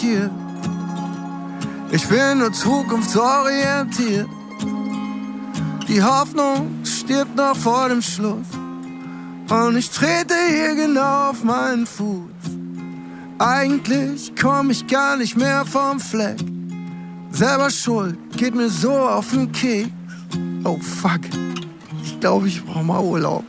riskiert. Ich bin nur zukunftsorientiert. Die Hoffnung stirbt noch vor dem Schluss. Und ich trete hier genau auf meinen Fuß. Eigentlich komm ich gar nicht mehr vom Fleck. Selber schuld, geht mir so auf den Keks. Oh fuck, ich glaube, ich brauche mal Urlaub.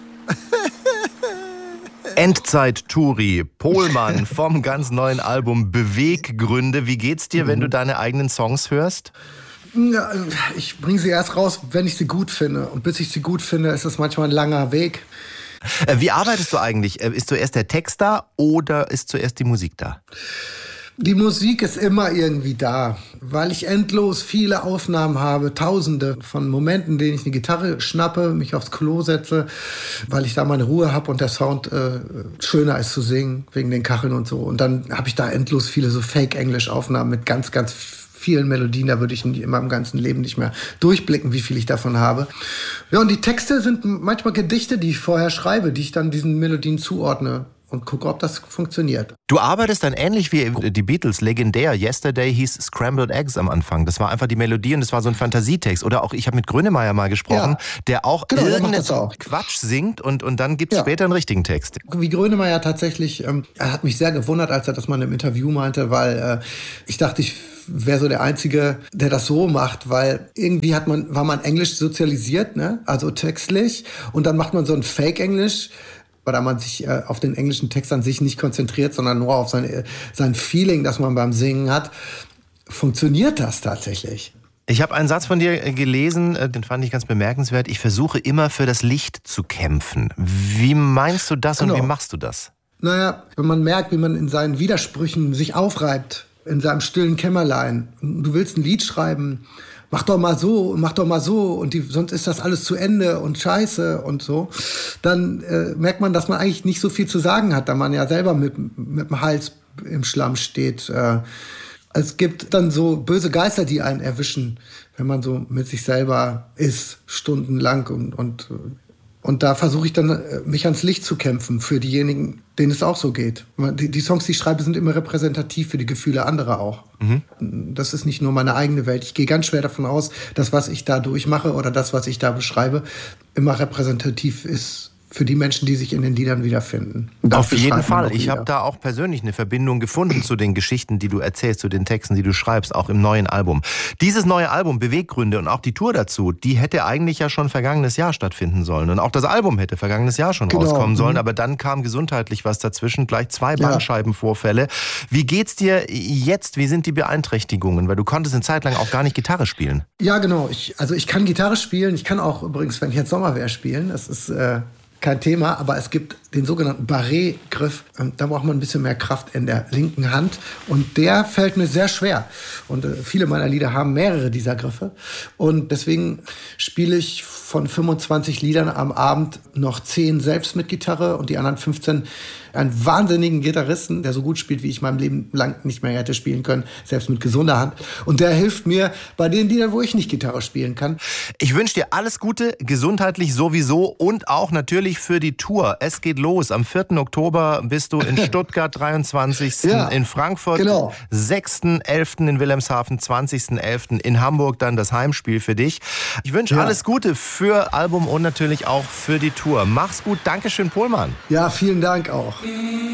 Endzeit-Touri, Pohlmann vom ganz neuen Album Beweggründe. Wie geht's dir, wenn du deine eigenen Songs hörst? Ja, ich bringe sie erst raus, wenn ich sie gut finde. Und bis ich sie gut finde, ist das manchmal ein langer Weg. Wie arbeitest du eigentlich? Ist zuerst der Text da oder ist zuerst die Musik da? Die Musik ist immer irgendwie da, weil ich endlos viele Aufnahmen habe, tausende von Momenten, in denen ich eine Gitarre schnappe, mich aufs Klo setze, weil ich da meine Ruhe habe und der Sound schöner ist zu singen, wegen den Kacheln und so. Und dann habe ich da endlos viele so Fake-Englisch-Aufnahmen mit ganz, ganz vielen Melodien. Da würde ich in meinem ganzen Leben nicht mehr durchblicken, wie viel ich davon habe. Ja, und die Texte sind manchmal Gedichte, die ich vorher schreibe, die ich dann diesen Melodien zuordne. Und gucke, ob das funktioniert. Du arbeitest dann ähnlich wie die Beatles, legendär. Yesterday hieß Scrambled Eggs am Anfang. Das war einfach die Melodie und das war so ein Fantasietext. Oder auch, ich habe mit Grönemeyer mal gesprochen, der auch irgendeinen Quatsch singt und dann gibt es später einen richtigen Text. Wie Grönemeyer tatsächlich, er hat mich sehr gewundert, als er das mal im Interview meinte, weil ich dachte, ich wäre so der Einzige, der das so macht, weil irgendwie war man Englisch sozialisiert, ne? Also textlich, und dann macht man so ein Fake-Englisch, weil man sich auf den englischen Text an sich nicht konzentriert, sondern nur auf sein Feeling, das man beim Singen hat. Funktioniert das tatsächlich? Ich habe einen Satz von dir gelesen, den fand ich ganz bemerkenswert. Ich versuche immer für das Licht zu kämpfen. Wie meinst du das und wie machst du das? Naja, wenn man merkt, wie man in seinen Widersprüchen sich aufreibt, in seinem stillen Kämmerlein. Du willst ein Lied schreiben, mach doch mal so und sonst ist das alles zu Ende und scheiße und so, dann merkt man, dass man eigentlich nicht so viel zu sagen hat, da man ja selber mit dem Hals im Schlamm steht. Es gibt dann so böse Geister, die einen erwischen, wenn man so mit sich selber ist, stundenlang und da versuche ich dann, mich ans Licht zu kämpfen für diejenigen, denen es auch so geht. Die Songs, die ich schreibe, sind immer repräsentativ für die Gefühle anderer auch. Mhm. Das ist nicht nur meine eigene Welt. Ich gehe ganz schwer davon aus, dass was ich da durchmache oder das, was ich da beschreibe, immer repräsentativ ist für die Menschen, die sich in den Liedern wiederfinden. Auf jeden Fall. Ich habe da auch persönlich eine Verbindung gefunden zu den Geschichten, die du erzählst, zu den Texten, die du schreibst, auch im neuen Album. Dieses neue Album, Beweggründe und auch die Tour dazu, die hätte eigentlich ja schon vergangenes Jahr stattfinden sollen. Und auch das Album hätte vergangenes Jahr schon rauskommen sollen. Aber dann kam gesundheitlich was dazwischen, gleich 2 Bandscheibenvorfälle. Wie geht's dir jetzt? Wie sind die Beeinträchtigungen? Weil du konntest eine Zeit lang auch gar nicht Gitarre spielen. Ja, genau. Ich kann Gitarre spielen. Ich kann auch übrigens, wenn ich jetzt Sommer wäre, spielen. Das ist kein Thema, aber es gibt den sogenannten Barré-Griff. Da braucht man ein bisschen mehr Kraft in der linken Hand und der fällt mir sehr schwer. Und viele meiner Lieder haben mehrere dieser Griffe und deswegen spiele ich von 25 Liedern am Abend noch 10 selbst mit Gitarre und die anderen 15 einen wahnsinnigen Gitarristen, der so gut spielt, wie ich mein Leben lang nicht mehr hätte spielen können, selbst mit gesunder Hand. Und der hilft mir bei den Liedern, wo ich nicht Gitarre spielen kann. Ich wünsche dir alles Gute, gesundheitlich sowieso und auch natürlich für die Tour. Es geht los. Am 4. Oktober bist du in Stuttgart, 23. In Frankfurt, 6.11. in Wilhelmshaven, 20.11. in Hamburg, dann das Heimspiel für dich. Ich wünsche alles Gute für Album und natürlich auch für die Tour. Mach's gut. Dankeschön, Pohlmann. Ja, vielen Dank auch.